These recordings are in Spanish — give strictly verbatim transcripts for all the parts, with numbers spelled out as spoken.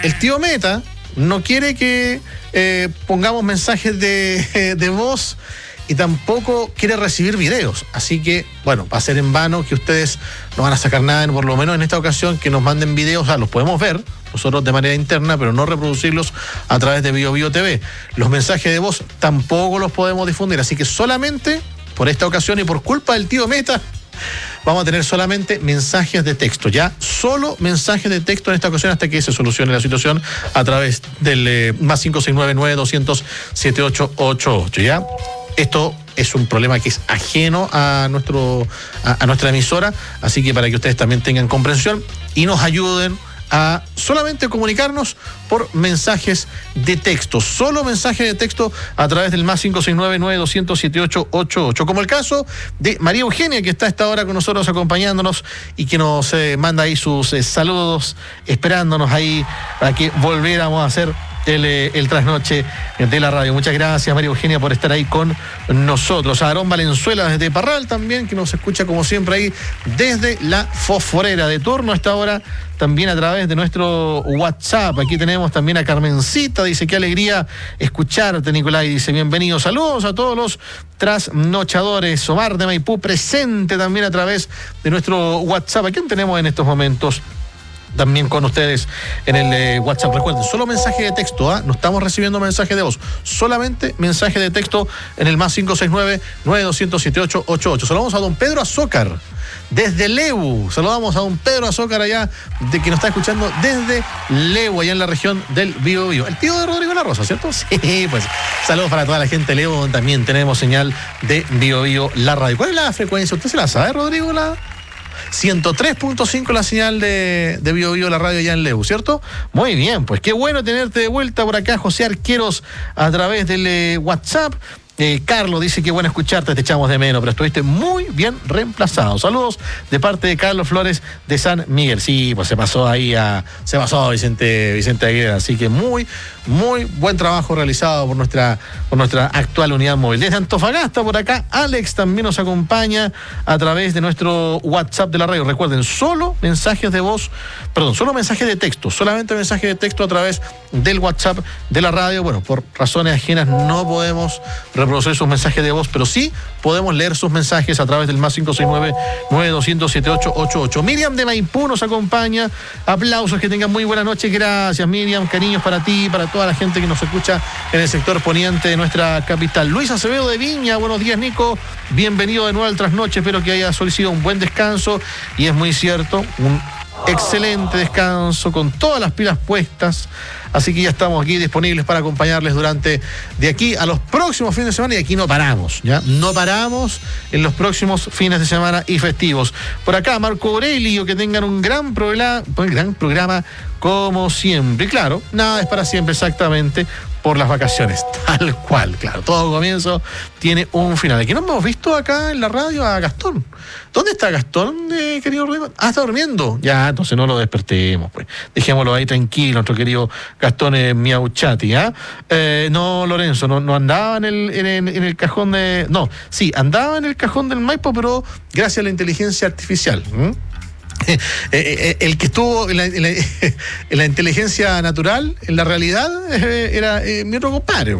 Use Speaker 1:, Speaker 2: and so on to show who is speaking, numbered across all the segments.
Speaker 1: el tío Meta no quiere que eh, pongamos mensajes de, de voz y tampoco quiere recibir videos. Así que, bueno, va a ser en vano que ustedes no van a sacar nada, por lo menos en esta ocasión, que nos manden videos. O sea, los podemos ver nosotros de manera interna, pero no reproducirlos a través de Bio Bio T V. Los mensajes de voz tampoco los podemos difundir. Así que solamente por esta ocasión y por culpa del tío Meta, vamos a tener solamente mensajes de texto, ya solo mensajes de texto en esta ocasión hasta que se solucione la situación a través del eh, más cinco seis nueve, nueve dos cero cero, siete ocho ocho ocho, ¿ya? Esto es un problema que es ajeno a, nuestro, a, a nuestra emisora, así que para que ustedes también tengan comprensión y nos ayuden a solamente comunicarnos por mensajes de texto, solo mensajes de texto a través del más cinco seis nueve, nueve dos cero cero, siete ocho ocho ocho, como el caso de María Eugenia, que está a esta hora con nosotros acompañándonos y que nos eh, manda ahí sus eh, saludos, esperándonos ahí para que volviéramos a hacer el, eh, el trasnoche de la radio. Muchas gracias, María Eugenia, por estar ahí con nosotros. A Aarón Valenzuela desde Parral también, que nos escucha como siempre ahí desde la Fosforera de turno a esta hora, también a través de nuestro WhatsApp. Aquí tenemos también a Carmencita, dice: qué alegría escucharte, Nicolás, dice: bienvenido, saludos a todos los trasnochadores. Omar de Maipú presente también a través de nuestro WhatsApp. ¿A quién tenemos en estos momentos también con ustedes en el eh, WhatsApp? Recuerden, solo mensaje de texto, ¿ah? No estamos recibiendo mensaje de voz, solamente mensaje de texto en el más cinco seis nueve, nueve dos cero cero, siete ocho ocho ocho. Saludamos a don Pedro Azócar desde Leu. Saludamos a don Pedro Azócar allá, de que nos está escuchando desde Leu, allá en la región del Bio Bio. El tío de Rodrigo La Rosa, ¿cierto? Sí, pues saludos para toda la gente de Leu. También tenemos señal de Bio Bio, la radio. ¿Cuál es la frecuencia? ¿Usted se la sabe, Rodrigo? La ciento tres punto cinco la señal de, de Bio Bio, la radio allá en Leu, ¿cierto? Muy bien, pues qué bueno tenerte de vuelta por acá, José Arqueros, a través del eh, WhatsApp. Eh, Carlos dice: qué bueno escucharte, te echamos de menos, pero estuviste muy bien reemplazado. Saludos de parte de Carlos Flores de San Miguel. Sí, pues se pasó ahí a, se pasó Vicente, Vicente Aguilera, así que muy, muy buen trabajo realizado por nuestra, por nuestra actual unidad móvil. Desde Antofagasta, por acá, Alex también nos acompaña a través de nuestro WhatsApp de la radio. Recuerden, solo mensajes de voz, perdón, solo mensajes de texto, solamente mensajes de texto a través del WhatsApp de la radio. Bueno, por razones ajenas no podemos reproducir sus mensajes de voz, pero sí podemos leer sus mensajes a través del más cinco seis nueve, nueve dos cero cero, siete ocho ocho ocho. Miriam de Maipú nos acompaña. Aplausos, que tengan muy buena noche. Gracias, Miriam. Cariños para ti, para toda la gente que nos escucha en el sector poniente de nuestra capital. Luis Acevedo de Viña, buenos días, Nico. Bienvenido de nuevo al trasnoche. Espero que haya solicitado un buen descanso. Y es muy cierto, un excelente descanso con todas las pilas puestas. Así que ya estamos aquí disponibles para acompañarles durante de aquí a los próximos fines de semana, y aquí no paramos, ¿ya? No paramos en los próximos fines de semana y festivos. Por acá, Marco Aurelio, que tengan un gran programa, un gran programa como siempre. Y claro, nada es para siempre, exactamente, por las vacaciones, tal cual, claro. Todo comienzo tiene un final. Aquí no hemos visto acá en la radio a Gastón. ¿Dónde está Gastón, eh, querido Rodrigo? Ah, está durmiendo. Ya, entonces no lo despertemos, pues. Dejémoslo ahí tranquilo, nuestro querido Gastón eh, Miauchati, ¿ah? ¿eh? Eh, no, Lorenzo, no, no andaba en el, en, el, en el cajón de... No, sí, andaba en el cajón del Maipo, pero gracias a la inteligencia artificial. ¿Mm? Eh, eh, el que estuvo en la, en, la, en la inteligencia natural, en la realidad, eh, era eh, mi otro compadre.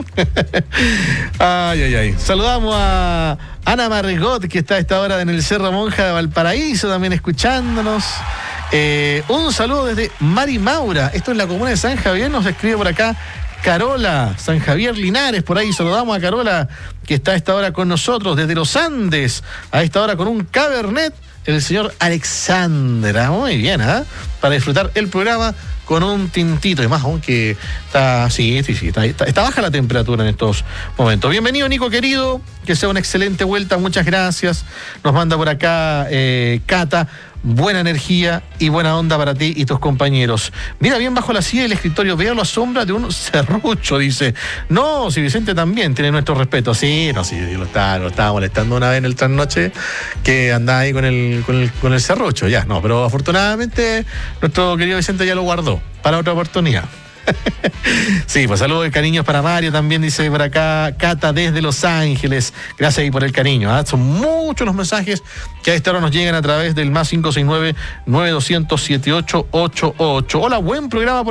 Speaker 1: Ay, ay, ay. Saludamos a Ana Margot, que está a esta hora en el Cerro Monja de Valparaíso, también escuchándonos. Eh, un saludo desde Mari Maura, esto es la comuna de San Javier, nos escribe por acá Carola, San Javier Linares, por ahí saludamos a Carola, que está a esta hora con nosotros, desde los Andes, a esta hora con un Cabernet, el señor Alexandra. Muy bien, ¿eh? Para disfrutar el programa con un tintito, y más aún que está, sí, sí, sí, está, está, está baja la temperatura en estos momentos. Bienvenido, Nico querido, que sea una excelente vuelta, muchas gracias. Nos manda por acá eh, Cata. Buena energía y buena onda para ti y tus compañeros. Mira bien bajo la silla del escritorio, veo la sombra de un serrucho, dice. No, si Vicente también tiene nuestro respeto. Sí, no, sí, lo estaba, lo estaba molestando una vez en el trasnoche, que andaba ahí con el, con el, con el serrucho, ya, no, pero afortunadamente nuestro querido Vicente ya lo guardó para otra oportunidad. Sí, pues saludos y cariños para Mario también, dice por acá Cata desde Los Ángeles. Gracias ahí por el cariño, ¿eh? Son muchos los mensajes que a esta hora nos llegan a través del más cinco seis nueve, nueve dos cero cero, siete ocho ocho ocho. Hola, buen programa por